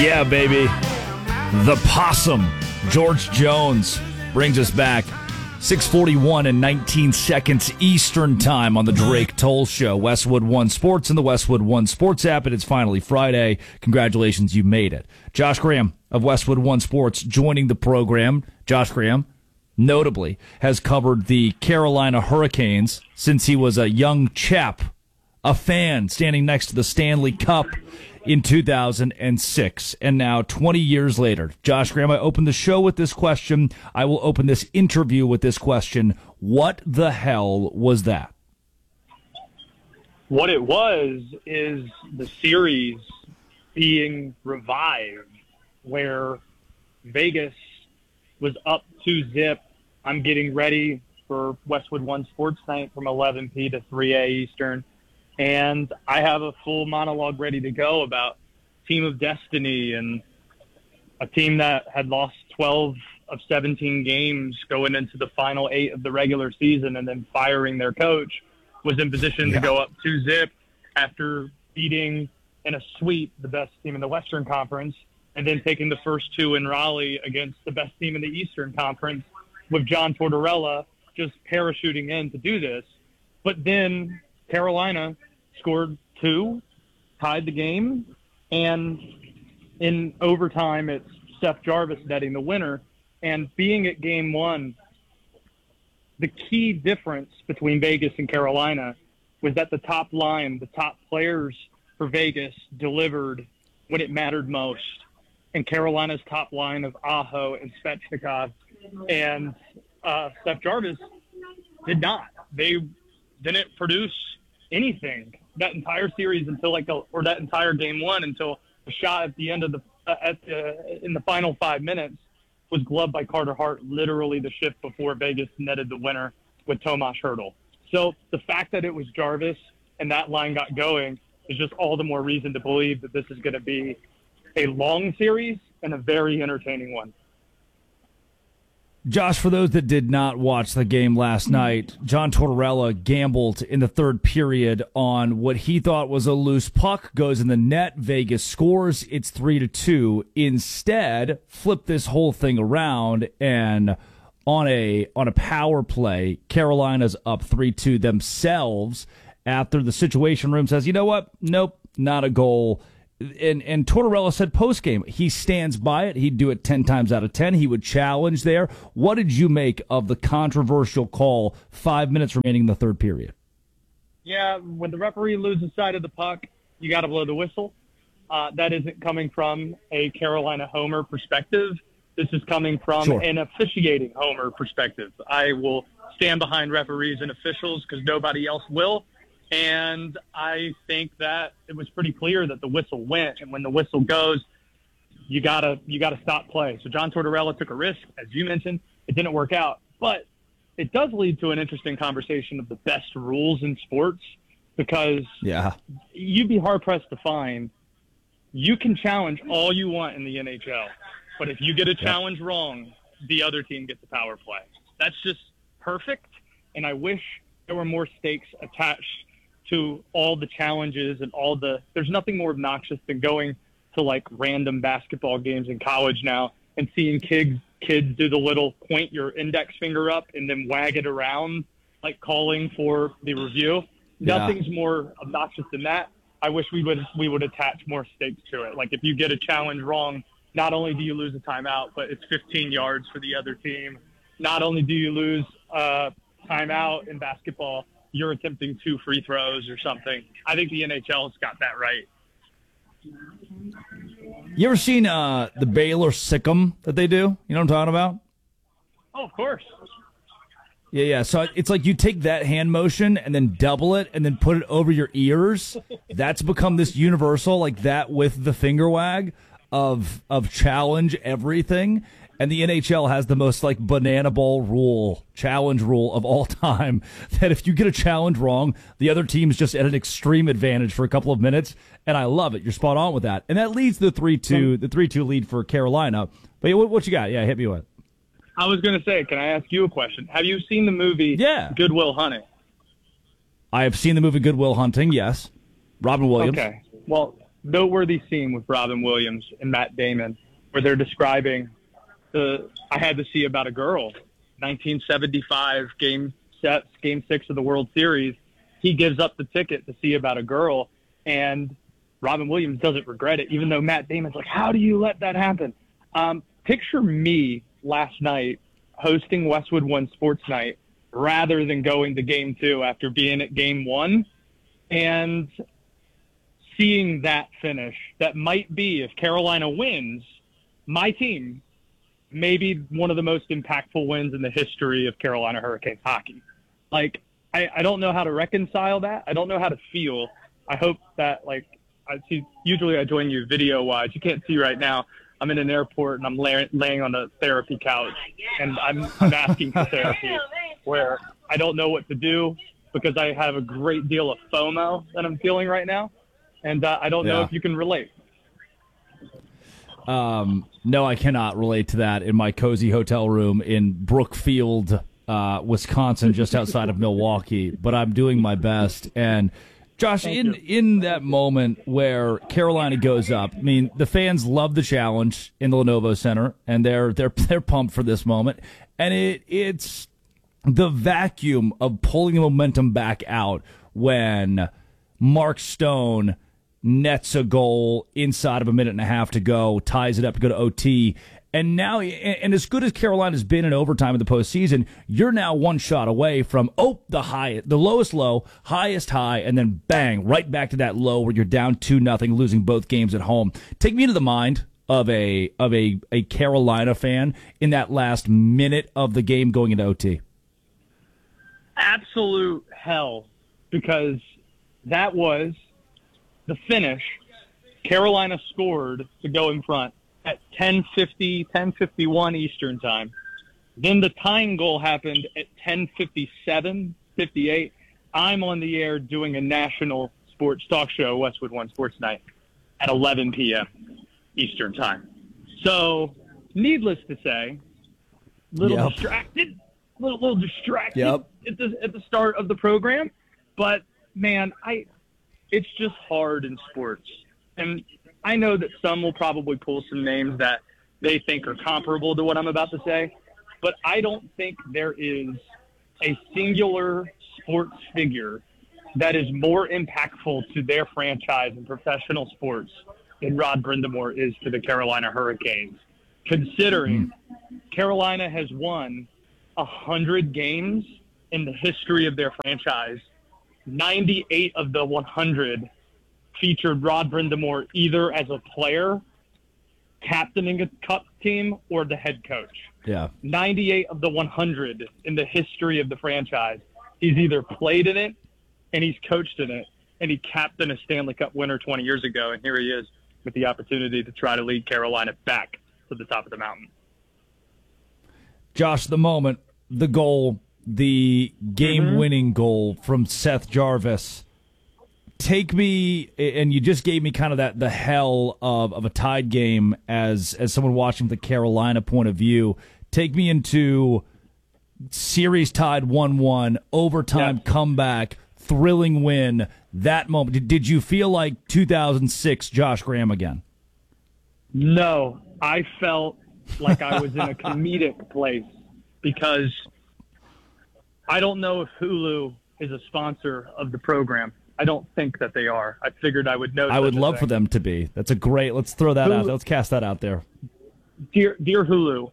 Yeah, baby. The Possum, George Jones, brings us back. 6:41 and 19 seconds Eastern Time on the Drake Toll Show. Westwood One Sports and the Westwood One Sports app, and it's finally Friday. Congratulations, you made it. Josh Graham of Westwood One Sports joining the program. Josh Graham, notably, has covered the Carolina Hurricanes since he was a young chap, a fan standing next to the Stanley Cup in 2006. And now, 20 years later, Josh Graham, I opened the show with this question. I will open this interview with this question. What the hell was that? What it was is the series being revived where Vegas was up 2-0. I'm getting ready for Westwood One Sports Night from 11 p to 3 a Eastern. And I have a full monologue ready to go about Team of Destiny and a team that had lost 12 of 17 games going into the final 8 of the regular season and then firing their coach, was in position to go up 2-0 after beating in a sweep the best team in the Western Conference and then taking the first 2 in Raleigh against the best team in the Eastern Conference with John Tortorella just parachuting in to do this. But then Carolina scored 2, tied the game, and in overtime, it's Seth Jarvis netting the winner. And being at game 1, the key difference between Vegas and Carolina was that the top line, the top players for Vegas delivered when it mattered most. And Carolina's top line of Aho and Svechnikov and Seth Jarvis did not. They didn't produce anything that entire series until that entire game 1 until a shot at the end of in the final 5 minutes was gloved by Carter Hart, literally the shift before Vegas netted the winner with Tomas Hertl. So the fact that it was Jarvis and that line got going is just all the more reason to believe that this is going to be a long series and a very entertaining one. Josh, for those that did not watch the game last night, John Tortorella gambled in the third period on what he thought was a loose puck, goes in the net, Vegas scores, it's 3-2. Instead, flip this whole thing around, and on a power play, Carolina's up 3-2 themselves after the Situation Room says, you know what? Nope, not a goal. And Tortorella said post-game, he stands by it. He'd do it 10 times out of 10. He would challenge there. What did you make of the controversial call 5 minutes remaining in the third period? Yeah, when the referee loses sight of the puck, you got to blow the whistle. That isn't coming from a Carolina homer perspective. This is coming from an officiating homer perspective. I will stand behind referees and officials because nobody else will. And I think that it was pretty clear that the whistle went. And when the whistle goes, you gotta stop play. So John Tortorella took a risk. As you mentioned, it didn't work out. But it does lead to an interesting conversation of the best rules in sports because you'd be hard-pressed to find. You can challenge all you want in the NHL. But if you get a challenge wrong, the other team gets the power play. That's just perfect. And I wish there were more stakes attached to all the challenges and there's nothing more obnoxious than going to like random basketball games in college now and seeing kids do the little point your index finger up and then wag it around, like calling for the review. Yeah. Nothing's more obnoxious than that. I wish we would attach more stakes to it. Like if you get a challenge wrong, not only do you lose a timeout, but it's 15 yards for the other team. Not only do you lose timeout in basketball, you're attempting 2 free throws or something. I think the NHL's got that right. You ever seen the Baylor Sick'em that they do? You know what I'm talking about? Oh, of course. Yeah. So it's like you take that hand motion and then double it and then put it over your ears. That's become this universal, like that with the finger wag of challenge everything. And the NHL has the most like banana ball challenge rule of all time, that if you get a challenge wrong, the other team's just at an extreme advantage for a couple of minutes. And I love it. You're spot on with that. And that leads to the 3-2 lead for Carolina. But what you got? Yeah, hit me with. I was going to say, can I ask you a question? Have you seen the movie Good Will Hunting? I have seen the movie Good Will Hunting, yes. Robin Williams. Okay. Well, noteworthy scene with Robin Williams and Matt Damon where they're describing I Had to See About a Girl, 1975 game 6 of the World Series. He gives up the ticket to see About a Girl, and Robin Williams doesn't regret it, even though Matt Damon's like, how do you let that happen? Picture me last night hosting Westwood One Sports Night rather than going to Game 2 after being at Game 1 and seeing that finish. That might be, if Carolina wins, my team, maybe one of the most impactful wins in the history of Carolina Hurricanes hockey. Like, I don't know how to reconcile that. I don't know how to feel. I hope that, like, usually I join you video-wise. You can't see right now. I'm in an airport, and I'm laying on a therapy couch, and I'm asking for therapy where I don't know what to do because I have a great deal of FOMO that I'm feeling right now, and I don't know if you can relate. No, I cannot relate to that in my cozy hotel room in Brookfield, Wisconsin, just outside of Milwaukee, but I'm doing my best. And Josh, in that moment where Carolina goes up, I mean, the fans love the challenge in the Lenovo Center, and they're pumped for this moment. And it's the vacuum of pulling the momentum back out when Mark Stone nets a goal inside of a minute and a half to go, ties it up to go to OT. And now, and as good as Carolina's been in overtime in the postseason, you're now one shot away from, the lowest low, highest high, and then bang, right back to that low where you're down 2-0, losing both games at home. Take me into the mind of a Carolina fan in that last minute of the game going into OT. Absolute hell, because that was the finish. Carolina scored to go in front at 10:51 Eastern time. Then the tying goal happened at 10:58. I'm on the air doing a national sports talk show, Westwood One Sports Night, at 11 p.m. Eastern time. So, needless to say, little distracted at the start of the program. But, man, it's just hard in sports. And I know that some will probably pull some names that they think are comparable to what I'm about to say, but I don't think there is a singular sports figure that is more impactful to their franchise in professional sports than Rod Brind'Amour is to the Carolina Hurricanes, considering Carolina has won 100 games in the history of their franchise. 98 of the 100 featured Rod Brind'Amour either as a player, captaining a cup team, or the head coach. Yeah. 98 of the 100 in the history of the franchise. He's either played in it, and he's coached in it, and he captained a Stanley Cup winner 20 years ago, and here he is with the opportunity to try to lead Carolina back to the top of the mountain. Josh, the moment, the goal, the game-winning goal from Seth Jarvis. Take me, and you just gave me kind of the hell of a tied game as someone watching the Carolina point of view. Take me into series tied 1-1, overtime comeback, thrilling win. That moment, did you feel like 2006 Josh Graham again? No, I felt like I was in a comedic place because I don't know if Hulu is a sponsor of the program. I don't think that they are. I figured I would know. I would love for them to be. That's a great. Let's throw that out. Let's cast that out there. Dear Hulu,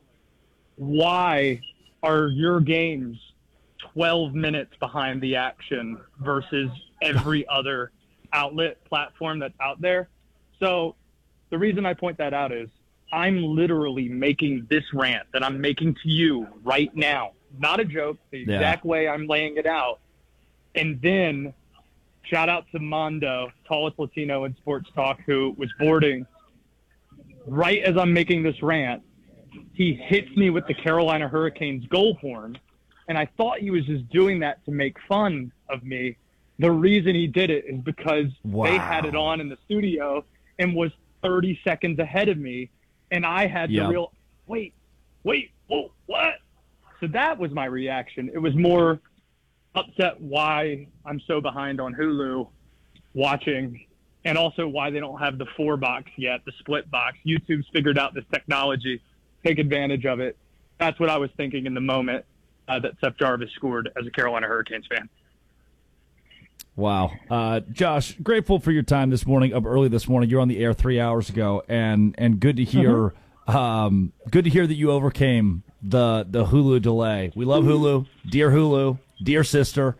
why are your games 12 minutes behind the action versus every other outlet platform that's out there? So the reason I point that out is I'm literally making this rant that I'm making to you right now. Not a joke, the exact way I'm laying it out. And then shout out to Mondo, tallest Latino in sports talk, who was boarding. Right as I'm making this rant, he hits me with the Carolina Hurricanes goal horn, and I thought he was just doing that to make fun of me. The reason he did it is because they had it on in the studio and was 30 seconds ahead of me, and I had to wait, whoa, what? So that was my reaction. It was more upset why I'm so behind on Hulu watching and also why they don't have the 4-box yet, the split box. YouTube's figured out this technology. Take advantage of it. That's what I was thinking in the moment that Seth Jarvis scored as a Carolina Hurricanes fan. Wow. Josh, grateful for your time this morning, up early this morning. You're on the air 3 hours ago, and good to hear good to hear that you overcame the Hulu delay. We love Hulu. Dear sister.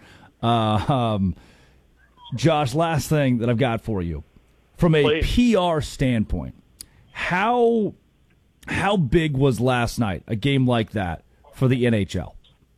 Josh, last thing that I've got for you. From a PR standpoint, how big was last night, a game like that, for the NHL?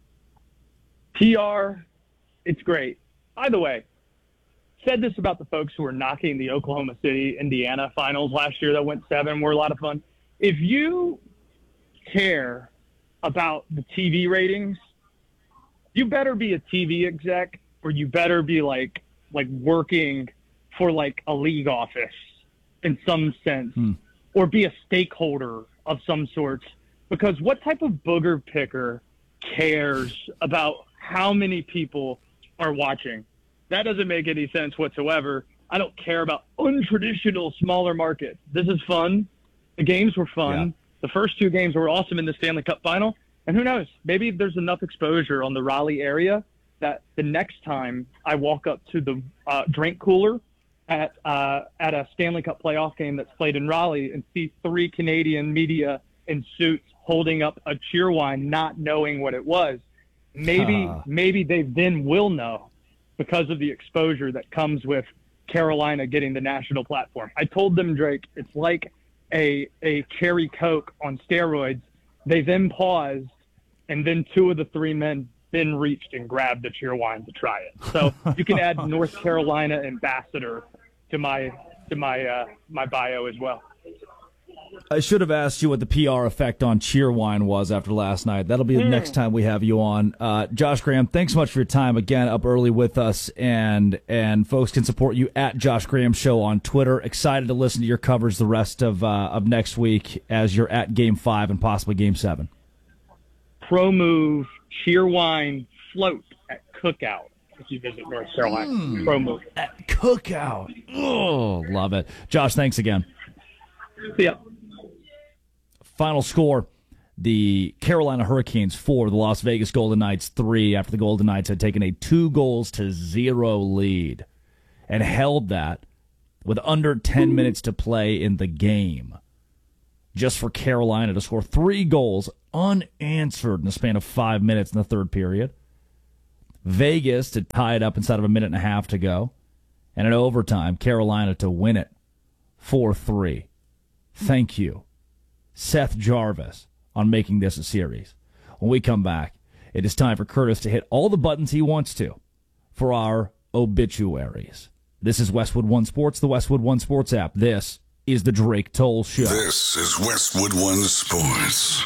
PR, it's great. By the way, said this about the folks who were knocking the Oklahoma City, Indiana finals last year that went 7, were a lot of fun. If you care about the TV ratings, you better be a TV exec, or you better be like working for like a league office in some sense, or be a stakeholder of some sort. Because what type of booger picker cares about how many people are watching? That doesn't make any sense whatsoever. I don't care about untraditional smaller markets. This is fun. The games were fun. Yeah. The first 2 games were awesome in the Stanley Cup final. And who knows, maybe there's enough exposure on the Raleigh area that the next time I walk up to the drink cooler at a Stanley Cup playoff game that's played in Raleigh and see 3 Canadian media in suits holding up a Cheerwine, not knowing what it was, maybe they then will know, because of the exposure that comes with Carolina getting the national platform. I told them, Drake, it's like a cherry Coke on steroids. They then paused, and then 2 of the 3 men then reached and grabbed the Cheerwine to try it. So you can add North Carolina ambassador to my bio as well. I should have asked you what the PR effect on Cheerwine was after last night. That'll be the next time we have you on. Josh Graham, thanks so much for your time again, up early with us, and folks can support you at Josh Graham Show on Twitter. Excited to listen to your coverage the rest of next week as you're at Game 5 and possibly Game 7. Pro move Cheerwine float at Cookout if you visit North Carolina. Pro move at Cookout. Oh, love it. Josh, thanks again. See ya. Final score, the Carolina Hurricanes 4, the Las Vegas Golden Knights 3, after the Golden Knights had taken a 2-0 lead and held that with under 10 minutes to play in the game, just for Carolina to score 3 goals unanswered in the span of 5 minutes in the third period. Vegas to tie it up inside of a minute and a half to go, and in overtime, Carolina to win it 4-3. Thank you, Seth Jarvis, on making this a series. When we come back, it is time for Curtis to hit all the buttons he wants to for our obituaries. This is Westwood One Sports, the Westwood One Sports app. This is the Drake Toll Show. This is Westwood One Sports.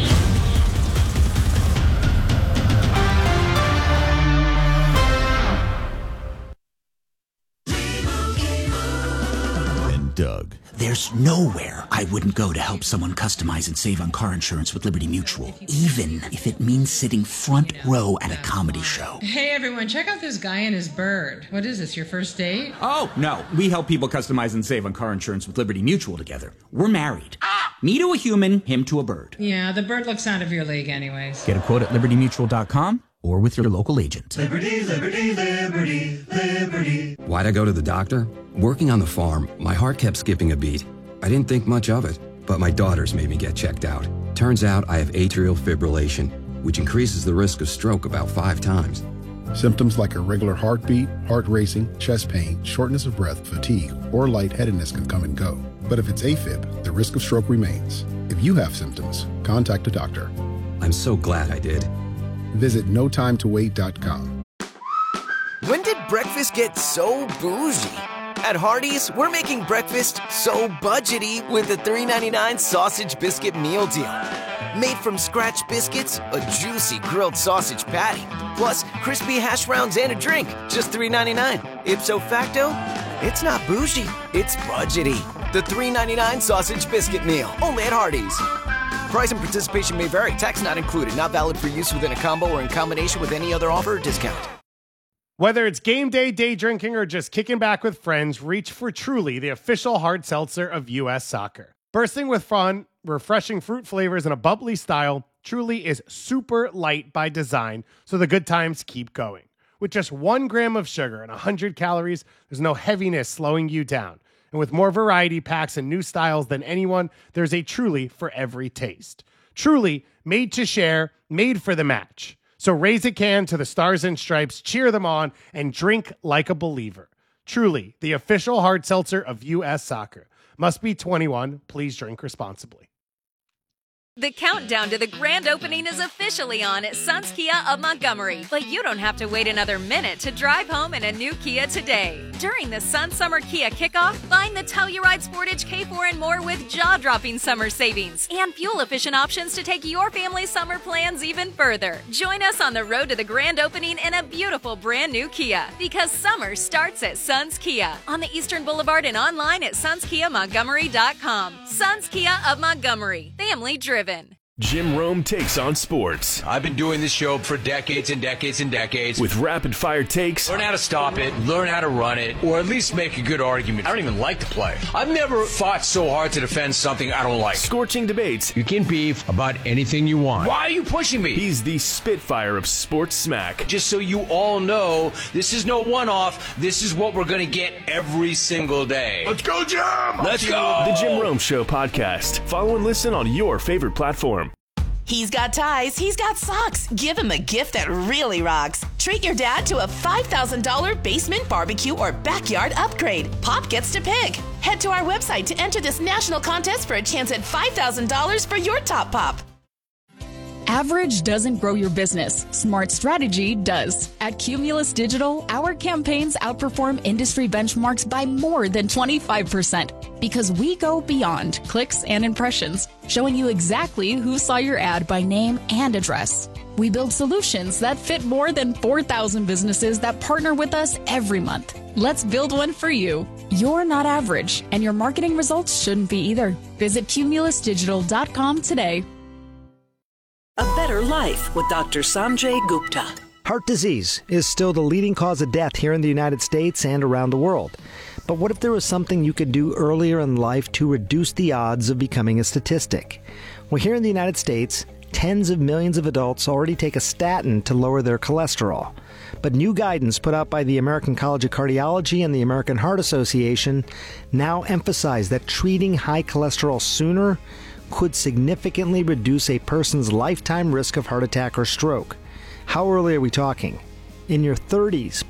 Doug. There's nowhere I wouldn't go to help someone customize and save on car insurance with Liberty Mutual, even if it means sitting front row at a comedy show. Hey everyone, check out this guy and his bird. What is this, your first date? Oh, no. We help people customize and save on car insurance with Liberty Mutual together. We're married. Me to a human, him to a bird. Yeah, the bird looks out of your league anyways. Get a quote at libertymutual.com or with your local agent. Liberty, liberty, liberty, liberty. Why'd I go to the doctor? Working on the farm, my heart kept skipping a beat. I didn't think much of it, but my daughters made me get checked out. Turns out I have atrial fibrillation, which increases the risk of stroke about 5 times. Symptoms like irregular heartbeat, heart racing, chest pain, shortness of breath, fatigue, or lightheadedness can come and go. But if it's AFib, the risk of stroke remains. If you have symptoms, contact a doctor. I'm so glad I did. Visit notimetowait.com. When did breakfast get so bougie? At Hardee's, we're making breakfast so budgety with the $3.99 sausage biscuit meal deal. Made from scratch biscuits, a juicy grilled sausage patty, plus crispy hash browns and a drink, just $3.99. Ipso facto, it's not bougie, it's budgety. The $3.99 sausage biscuit meal, only at Hardee's. Price and participation may vary. Tax not included. Not valid for use within a combo or in combination with any other offer or discount. Whether it's game day, day drinking, or just kicking back with friends, reach for Truly, the official hard seltzer of U.S. Soccer. Bursting with fun, refreshing fruit flavors, and a bubbly style, Truly is super light by design, so the good times keep going. With just 1 gram of sugar and 100 calories, there's no heaviness slowing you down. And with more variety packs and new styles than anyone, there's a Truly for every taste. Truly, made to share, made for the match. So raise a can to the Stars and Stripes, cheer them on, and drink like a believer. Truly, the official hard seltzer of U.S. Soccer. Must be 21. Please drink responsibly. The countdown to the grand opening is officially on at Suns Kia of Montgomery, but you don't have to wait another minute to drive home in a new Kia today. During the Sun Summer Kia Kickoff, find the Telluride Sportage K4 and more with jaw-dropping summer savings and fuel-efficient options to take your family's summer plans even further. Join us on the road to the grand opening in a beautiful brand new Kia, because summer starts at Suns Kia on the Eastern Boulevard and online at SunsKiaMontgomery.com. Suns Kia of Montgomery, family driven. Jim Rome takes on sports. I've been doing this show for decades and decades and decades. With rapid-fire takes. Learn how to stop it, learn how to run it, or at least make a good argument. I don't even like to play. I've never fought so hard to defend something I don't like. Scorching debates. You can beef about anything you want. Why are you pushing me? He's the Spitfire of sports smack. Just so you all know, this is no one-off. This is what we're going to get every single day. Let's go, Jim! Let's go! The Jim Rome Show podcast. Follow and listen on your favorite platform. He's got ties, he's got socks. Give him a gift that really rocks. Treat your dad to a $5,000 basement barbecue or backyard upgrade. Pop gets to pick. Head to our website to enter this national contest for a chance at $5,000 for your top pop. Average doesn't grow your business. Smart strategy does. At Cumulus Digital, our campaigns outperform industry benchmarks by more than 25% because we go beyond clicks and impressions, showing you exactly who saw your ad by name and address. We build solutions that fit more than 4,000 businesses that partner with us every month. Let's build one for you. You're not average, and your marketing results shouldn't be either. Visit cumulusdigital.com today. A Better Life with Dr. Sanjay Gupta. Heart disease is still the leading cause of death here in the United States and around the world. But what if there was something you could do earlier in life to reduce the odds of becoming a statistic? Well, here in the United States, tens of millions of adults already take a statin to lower their cholesterol. But new guidance put out by the American College of Cardiology and the American Heart Association now emphasize that treating high cholesterol sooner could significantly reduce a person's lifetime risk of heart attack or stroke. How early are we talking? In your 30s,